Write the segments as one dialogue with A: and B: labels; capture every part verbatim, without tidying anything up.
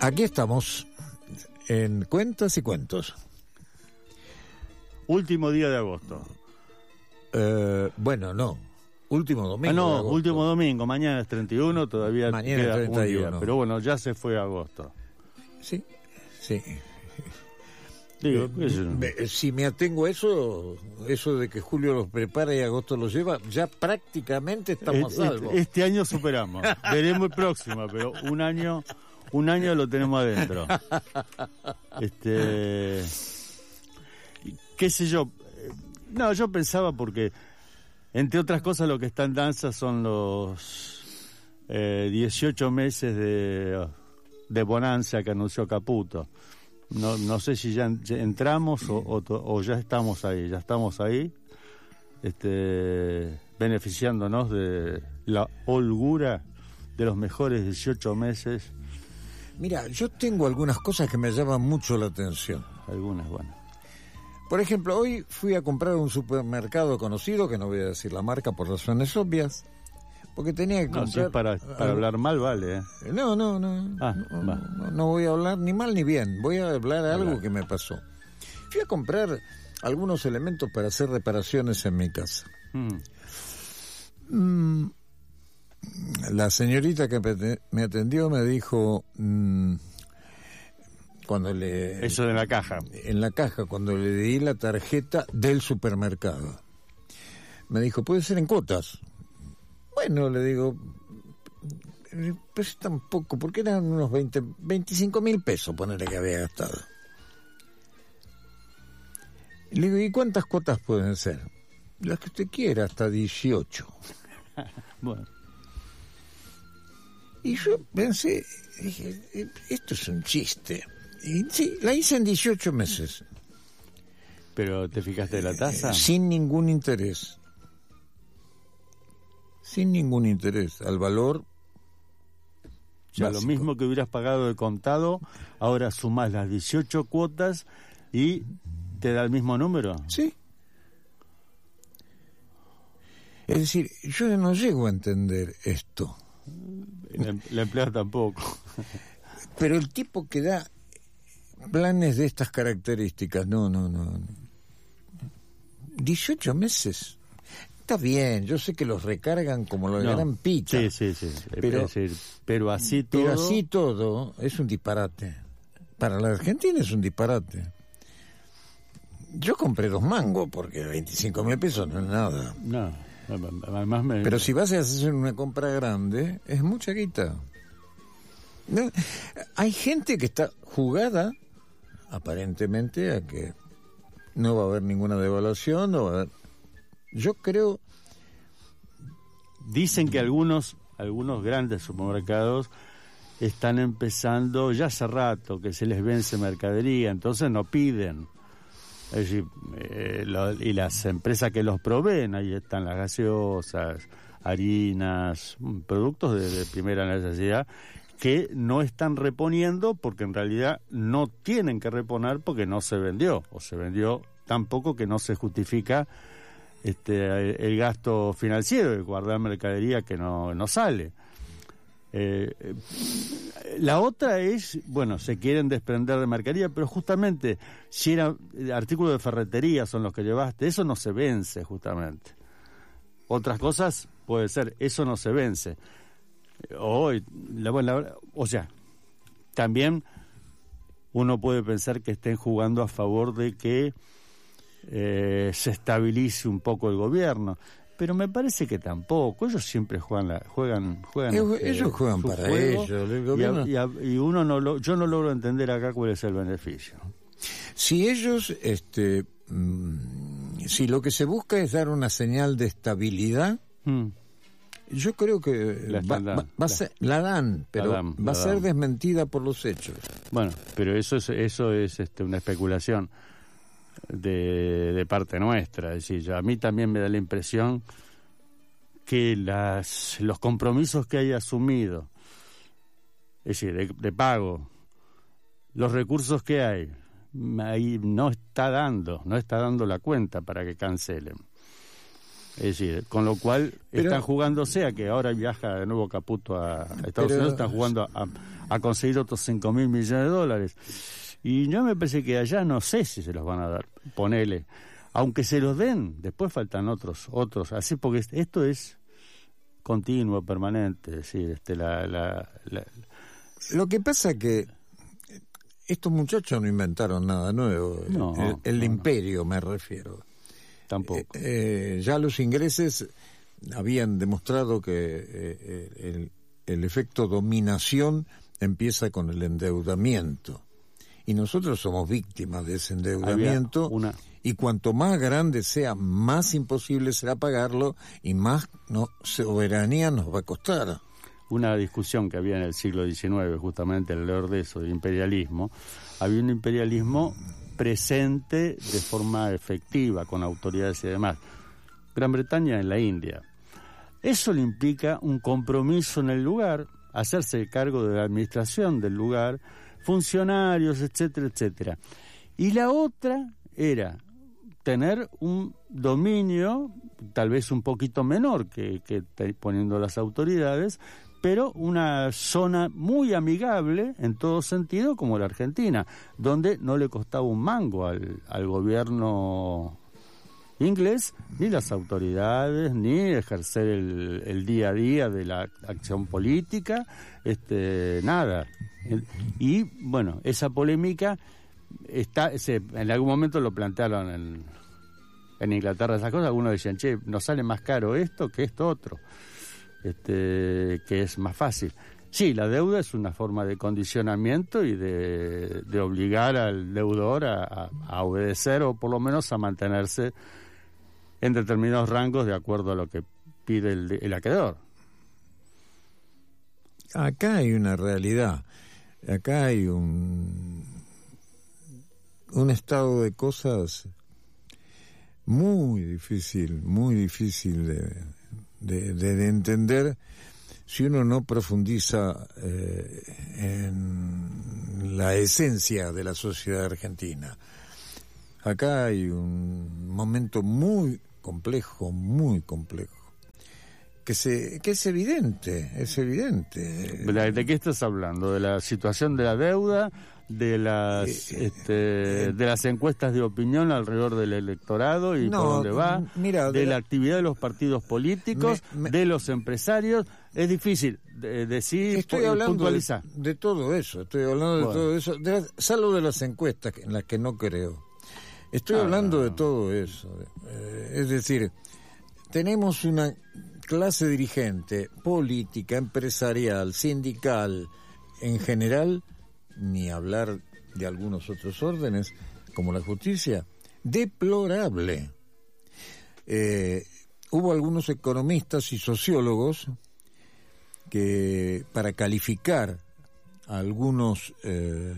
A: Aquí estamos en Cuentas y Cuentos.
B: Último día de agosto.
A: Eh, bueno, no. Último domingo.
B: Ah, no,
A: de agosto.
B: último domingo. Mañana es treinta y uno, todavía
A: Mañana
B: queda
A: es treinta y uno.
B: un día. Pero bueno, ya se fue agosto.
A: Sí, sí.
B: Digo, es un...
A: Me- Si me atengo a eso, eso de que julio los prepara y agosto los lleva, ya prácticamente estamos a salvo.
B: Este, este año superamos. Veremos el próximo, pero un año, un año lo tenemos adentro. Este, qué sé yo. No, yo pensaba porque, entre otras cosas, lo que está en danza son los eh, dieciocho meses de, de bonanza que anunció Caputo. No, no sé si ya, ya entramos o, o, o ya estamos ahí, ya estamos ahí, este, beneficiándonos de la holgura de los mejores dieciocho meses.
A: Mira, yo tengo algunas cosas que me llaman mucho la atención.
B: Algunas, bueno.
A: Por ejemplo, hoy fui a comprar a un supermercado conocido, que no voy a decir la marca por razones obvias, porque tenía que
B: No,
A: comprar...
B: si es para, para hablar mal, vale, ¿eh?
A: No, no, no,
B: Ah,
A: no,
B: va.
A: no, no voy a hablar ni mal ni bien, voy a hablar algo
B: Hablar.
A: que me pasó. Fui a comprar algunos elementos para hacer reparaciones en mi casa.
B: Mm.
A: Mm, la señorita que me- me atendió me dijo, mm, cuando le...
B: Eso de la caja.
A: en la caja, cuando le di la tarjeta del supermercado, me dijo, puede ser en cuotas. Bueno, le digo, pues tampoco, porque eran unos veinte, veinticinco mil pesos, ponerle que había gastado. Le digo, ¿y cuántas cuotas pueden ser? Las que usted quiera, hasta dieciocho.
B: Bueno,
A: Y yo pensé, dije, "Eh, esto es un chiste. Y sí, la hice en dieciocho meses,
B: pero ¿te fijaste de la tasa?
A: eh, sin ningún interés. Sin ningún interés, al valor
B: O sea, lo
A: básico.
B: mismo que hubieras pagado de contado, ahora sumás las dieciocho cuotas y te da el mismo número.
A: Sí. Es decir, yo no llego a entender esto.
B: La, em- la empleada tampoco.
A: Pero el tipo que da planes de estas características, no, no, no. dieciocho meses. Está bien, yo sé que los recargan como lo de
B: No.
A: gran pita.
B: Sí, sí, sí.
A: Pero-
B: Es decir, pero así todo.
A: Pero así todo es un disparate. Para la Argentina es un disparate. Yo compré dos mangos porque veinticinco mil pesos no es nada.
B: No, además me...
A: Pero si vas a hacer una compra grande, es mucha guita. No, hay gente que está jugada, aparentemente, a que no va a haber ninguna devaluación, no va a haber... Yo creo...
B: Dicen que algunos, algunos grandes supermercados están empezando ya hace rato que se les vence mercadería, entonces no piden. Es decir, eh, lo- y las empresas que los proveen, ahí están las gaseosas, harinas, mm, productos de, de primera necesidad, que no están reponiendo porque en realidad no tienen que reponer porque no se vendió, o se vendió tan poco que no se justifica este el gasto financiero de guardar mercadería que no, no sale. Eh, eh, la otra es, bueno, se quieren desprender de mercadería, pero justamente si era eh, artículos de ferretería son los que llevaste, eso no se vence justamente. Otras cosas puede ser, eso no se vence. Hoy, la, bueno, la- o sea, también uno puede pensar que estén jugando a favor de que eh, se estabilice un poco el gobierno, pero me parece que tampoco. Ellos siempre juegan, la, juegan, juegan.
A: Ellos-
B: este,
A: ellos juegan
B: su
A: para
B: juego,
A: ellos, el
B: y a-
A: gobierno-
B: Y, a- y uno no lo, yo no logro entender acá cuál es el beneficio.
A: Si ellos, este, mm, si lo que se busca es dar una señal de estabilidad,
B: Mm.
A: yo creo que
B: La
A: va,
B: están
A: va-
B: dando.
A: va a ser, la dan, pero
B: dan,
A: va
B: la
A: a ser
B: dan.
A: desmentida por los hechos.
B: Bueno, pero eso es, eso es este, una especulación de, de parte nuestra. Es decir, yo- a mí también me da la impresión que las, los compromisos que hay asumido, es decir, de, de pago, los recursos que hay, ahí no está dando, no está dando la cuenta para que cancelen. Es decir, con lo cual
A: Pero-
B: están jugándose a que ahora viaja de nuevo Caputo a Estados
A: Pero-
B: Unidos, están jugando a, a conseguir otros cinco mil millones de dólares. Y yo me parece que allá no sé si se los van a dar, ponele. Aunque se los den, después faltan otros, otros, así porque esto es continuo, permanente, es decir, este, la, la, la...
A: Lo que pasa es que estos muchachos no inventaron nada nuevo,
B: no,
A: el, el
B: no,
A: imperio no. me refiero.
B: Tampoco.
A: Eh, eh, ya los ingleses habían demostrado que eh, el, el efecto dominación empieza con el endeudamiento. Y nosotros somos víctimas de ese endeudamiento, una... y cuanto más grande sea, más imposible será pagarlo y más no, soberanía nos va a costar.
B: Una discusión que había en el siglo diecinueve, justamente alrededor de eso, de imperialismo, había un imperialismo presente de forma efectiva, con autoridades y demás. Gran Bretaña en la India. Eso le implica un compromiso en el lugar, hacerse cargo de la administración del lugar, funcionarios, etcétera, etcétera. Y la otra era tener un dominio, tal vez un poquito menor que, que poniendo las autoridades, pero una zona muy amigable en todo sentido, como la Argentina, donde no le costaba un mango al, al gobierno inglés, ni las autoridades, ni ejercer el, el día a día de la acción política, este, nada. Y bueno, esa polémica está, se, en algún momento lo plantearon en, en Inglaterra, esas cosas, algunos decían, che, nos sale más caro esto que esto otro, este, que es más fácil. Sí, la deuda es una forma de condicionamiento y de, de obligar al deudor a, a, a obedecer o por lo menos a mantenerse en determinados rangos de acuerdo a lo que pide el, el acreedor.
A: Acá hay una realidad, acá hay un, un estado de cosas muy difícil, muy difícil de, de, de, de entender si uno no profundiza eh, en la esencia de la sociedad argentina. Acá hay un momento muy complejo, muy complejo, que se que es evidente, es evidente.
B: ¿De qué estás hablando? ¿De la situación de la deuda? ¿De las eh, este, eh, de las encuestas de opinión alrededor del electorado y no, por dónde va?
A: Mira,
B: ¿De,
A: de
B: la,
A: la
B: actividad de los partidos políticos? Me, me, ¿De los empresarios? Es difícil de, decir,
A: estoy hablando
B: puntualizar.
A: De, de todo eso, estoy hablando de bueno. todo eso, de la, salvo de las encuestas en las que no creo. Estoy ah, hablando de todo eso. Eh, es decir, tenemos una clase dirigente, política, empresarial, sindical, en general, ni hablar de algunos otros órdenes, como la justicia, deplorable. Eh, hubo algunos economistas y sociólogos que, para calificar a algunos eh,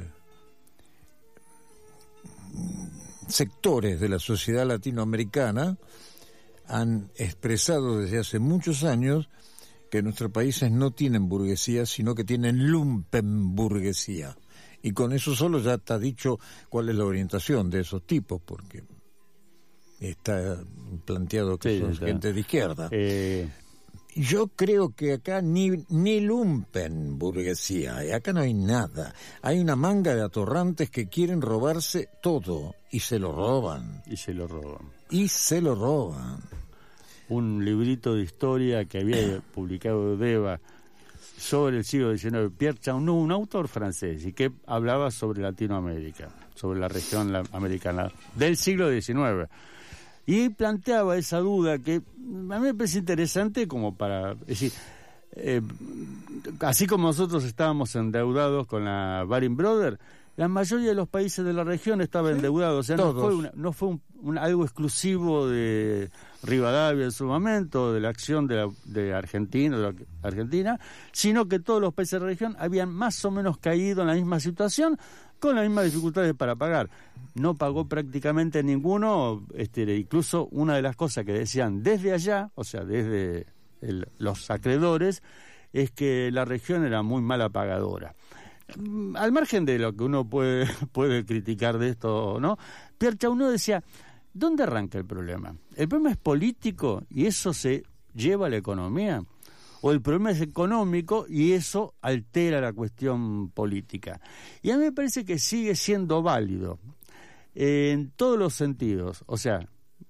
A: sectores de la sociedad latinoamericana, han expresado desde hace muchos años que nuestros países no tienen burguesía, sino que tienen lumpenburguesía. Y con eso solo ya está dicho cuál es la orientación de esos tipos, porque está planteado que sí, son está. gente de izquierda. Eh... Yo creo que acá ni, ni lumpenburguesía, acá no hay nada. Hay una manga de atorrantes que quieren robarse todo, y se lo roban.
B: Y se lo roban.
A: Y se lo roban.
B: Un librito de historia que había publicado Deva sobre el siglo diecinueve, Pierre Chaunou, un autor francés, y que hablaba sobre Latinoamérica, sobre la región americana del siglo diecinueve. Y planteaba esa duda que a mí me parece interesante como para... Es decir, eh, así como nosotros estábamos endeudados con la Baring Brothers, la mayoría de los países de la región estaban ¿Sí? endeudados. O sea, Todos. no fue, una, no fue un, un, algo exclusivo de Rivadavia en su momento, de la acción de, la, de Argentina, de la Argentina, sino que todos los países de la región habían más o menos caído en la misma situación, con las mismas dificultades para pagar. No pagó prácticamente ninguno, este, incluso una de las cosas que decían desde allá, o sea, desde el, los acreedores, es que la región era muy mala pagadora. Al margen de lo que uno puede, puede criticar de esto, ¿no? Pierre Chaunou decía, ¿dónde arranca el problema? ¿El problema es político y eso se lleva a la economía? o el problema es económico y eso altera la cuestión política. Y a mí me parece que sigue siendo válido eh, en todos los sentidos, o sea,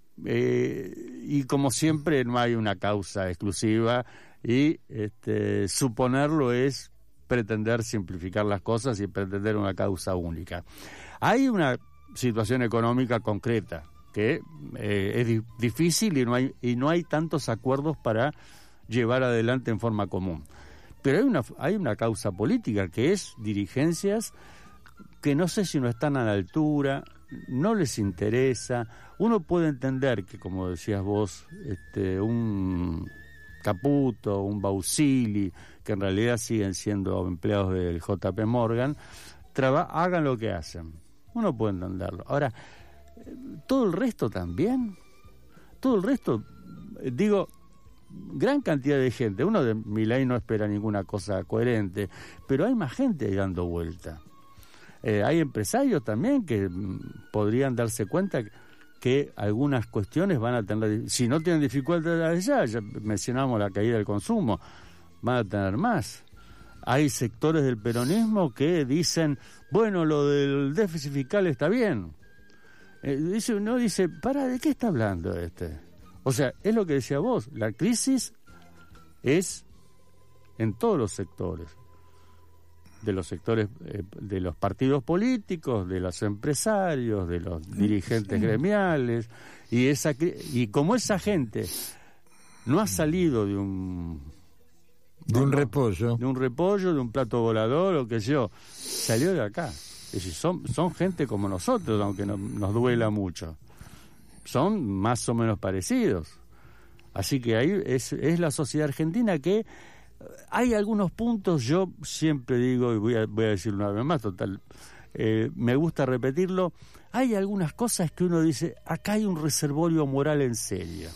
B: eh, y como siempre no hay una causa exclusiva y este, suponerlo es pretender simplificar las cosas y pretender una causa única. Hay una situación económica concreta que eh, es di- difícil y no hay y no hay tantos acuerdos para llevar adelante en forma común. Pero hay una hay una causa política que es dirigencias que no sé si no están a la altura, no les interesa. Uno puede entender que, como decías vos, este, un Caputo, un Bausili, que en realidad siguen siendo empleados del J P Morgan, traba- hagan lo que hacen. Uno puede entenderlo. Ahora, todo el resto también, todo el resto, digo, gran cantidad de gente. Uno de Milei no espera ninguna cosa coherente, pero hay más gente ahí dando vuelta. Eh, hay empresarios también que mm, podrían darse cuenta que, que algunas cuestiones van a tener, si no tienen dificultades ya, ya mencionamos la caída del consumo, van a tener más. Hay sectores del peronismo que dicen, bueno, lo del déficit fiscal está bien. Eh, dice, uno dice, ¿para de qué está hablando este? O sea, es lo que decía vos, la crisis es en todos los sectores, de los sectores, eh, de los partidos políticos, de los empresarios, de los dirigentes sí. gremiales, y esa y como esa gente no ha salido de un
A: de un repollo,
B: de un repollo, de un plato volador o qué sé yo, salió de acá. Es decir, son son gente como nosotros, aunque no, nos duela mucho. Son más o menos parecidos. Así que ahí es, es la sociedad argentina que hay algunos puntos, yo siempre digo, y voy a, voy a decirlo una vez más, total, eh, me gusta repetirlo, hay algunas cosas que uno dice, acá hay un reservorio moral en serio.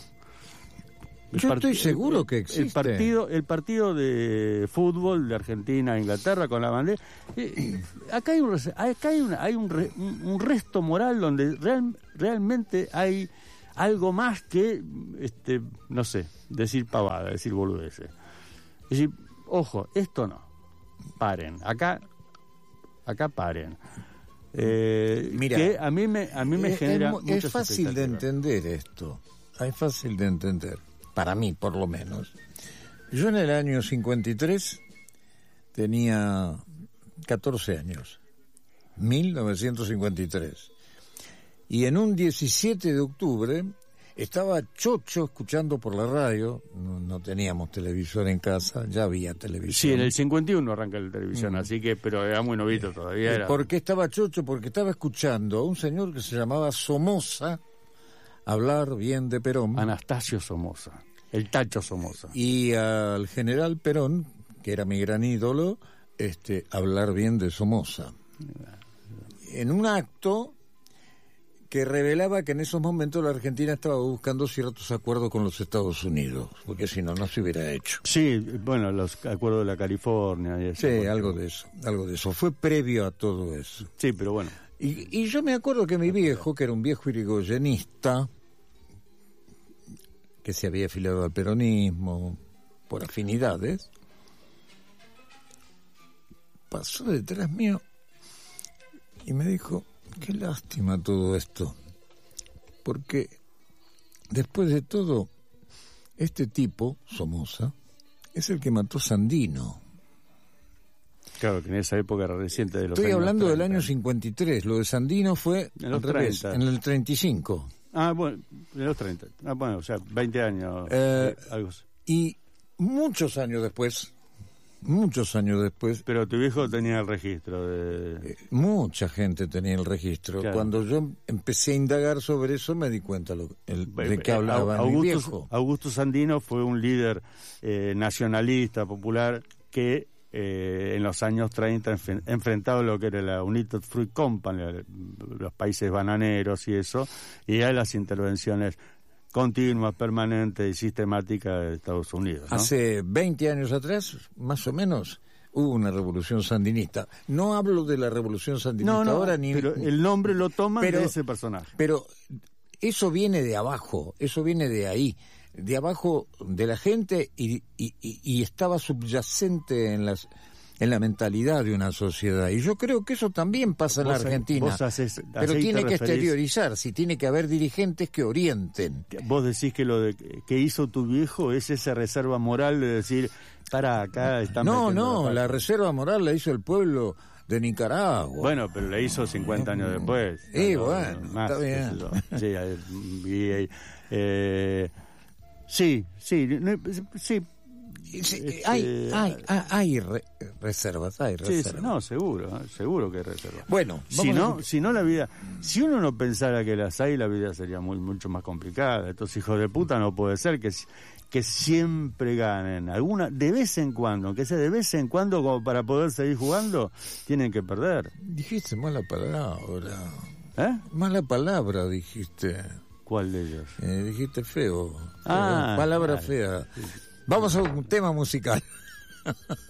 A: El yo part- estoy seguro que existe.
B: El partido, el partido de fútbol de Argentina e Inglaterra con la bandera, eh, acá hay un, acá hay, una, hay un, re, un, un resto moral donde real, realmente hay algo más que, este, no sé, decir pavada, decir boludeces. Es decir, ojo, esto no, paren, acá, acá paren. Eh,
A: Mira,
B: que a mí me, a mí me
A: es,
B: genera
A: es, es fácil de entender esto, es fácil de entender. Para mí, por lo menos. Yo en el año cincuenta y tres tenía catorce años, mil novecientos cincuenta y tres. Y en un diecisiete de octubre estaba chocho escuchando por la radio, no, no teníamos televisor en casa, ya había televisión.
B: Sí, en el cincuenta y uno arranca la televisión, mm. así que, pero era muy novito todavía. Era...
A: ¿Por qué estaba chocho? Porque estaba escuchando a un señor que se llamaba Somoza, hablar bien de Perón.
B: Anastasio Somoza, el Tacho Somoza.
A: Y al general Perón, que era mi gran ídolo, este, hablar bien de Somoza. En un acto que revelaba que en esos momentos la Argentina estaba buscando ciertos acuerdos con los Estados Unidos, porque si no, no se hubiera hecho.
B: Sí, bueno, los acuerdos de la California y eso.
A: Sí, algo de eso, algo de eso. Fue previo a todo eso.
B: Sí, pero bueno.
A: Y, y yo me acuerdo que mi viejo, que era un viejo irigoyenista, que se había afiliado al peronismo por afinidades, pasó detrás mío y me dijo, qué lástima todo esto, porque después de todo, este tipo, Somoza, es el que mató Sandino.
B: Claro, que en esa época reciente de los
A: Estoy
B: años
A: hablando
B: treinta.
A: Del año cincuenta y tres, lo de Sandino fue
B: en los
A: al revés,
B: treinta.
A: En el treinta y cinco.
B: Ah, bueno, en los treinta. Ah, bueno, o sea, veinte años.
A: Eh,
B: eh, algo así.
A: Y muchos años después, muchos años después...
B: Pero tu viejo tenía el registro de...
A: Eh, mucha gente tenía el registro.
B: Claro.
A: Cuando yo empecé a indagar sobre eso, me di cuenta lo, el, de qué hablaba
B: Augusto,
A: mi viejo.
B: Augusto Sandino fue un líder eh, nacionalista, popular, que eh, en los años treinta enf- enfrentaba lo que era la United Fruit Company, los países bananeros y eso, y a las intervenciones continuas, permanentes y sistemáticas de Estados Unidos, ¿no?
A: Hace veinte años atrás, más o menos, hubo una revolución sandinista. No hablo de la revolución sandinista
B: no, no,
A: ahora ni...
B: pero el nombre lo toman
A: pero,
B: de ese personaje.
A: Pero eso viene de abajo, eso viene de ahí. de abajo de la gente y, y, y estaba subyacente en las en la mentalidad de una sociedad. Y yo creo que eso también pasa en la Argentina.
B: Vos haces,
A: pero tiene que exteriorizar, si tiene que haber dirigentes que orienten.
B: Vos decís que lo de, que hizo tu viejo es esa reserva moral de decir, para acá están
A: No, no,
B: la,
A: la reserva moral la hizo el pueblo de Nicaragua.
B: Bueno, pero la hizo cincuenta años después.
A: Sí,
B: no,
A: bueno,
B: más,
A: está bien.
B: Sí, y, eh, sí, sí, sí.
A: Sí, este, hay hay, hay, hay re, reservas, hay reservas.
B: Sí, no, seguro, seguro que hay reservas.
A: Bueno,
B: si no, a... si no la vida, si uno no pensara que las hay, la vida sería muy mucho más complicada. Estos hijos de puta no puede ser que que siempre ganen. Alguna de vez en cuando, que sea de vez en cuando como para poder seguir jugando, tienen que perder.
A: Dijiste mala palabra.
B: ¿Eh?
A: Mala palabra dijiste.
B: ¿Cuál de ellos?
A: Eh, dijiste feo.
B: Ah,
A: palabra
B: claro.
A: fea. Vamos a un tema musical.